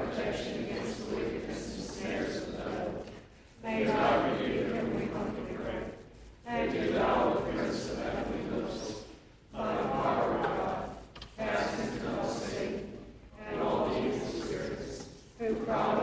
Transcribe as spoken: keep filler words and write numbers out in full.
protection against the wickedness and snares of the devil. May God rebuke him, we humbly pray. And do thou, O Prince of heavenly hosts, by the power of God, cast into hell Satan and all the evil spirits who prowl